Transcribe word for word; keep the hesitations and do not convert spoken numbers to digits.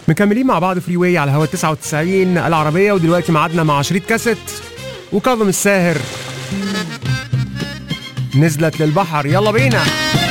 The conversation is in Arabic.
مكملين مع بعض فري واي على هوا تسعة وتسعين العربية، ودلوقتي معادنا مع شريط كاسيت وكاظم الساهر نزلت للبحر. يلا بينا.